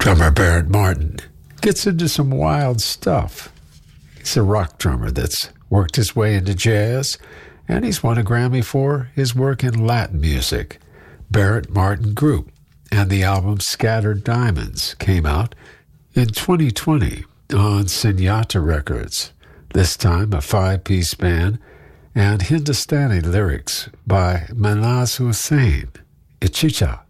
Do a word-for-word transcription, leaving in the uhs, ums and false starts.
Drummer Barrett Martin gets into some wild stuff. He's a rock drummer that's worked his way into jazz, and he's won a Grammy for his work in Latin music. Barrett Martin Group and the album Scattered Diamonds came out in twenty twenty on Senyata Records, this time a five-piece band, and Hindustani lyrics by Manaz Hussain. Ichicha.